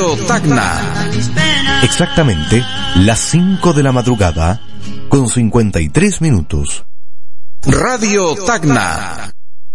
Radio Tacna. Exactamente las 5 de la madrugada con 53 minutos. Radio Tacna.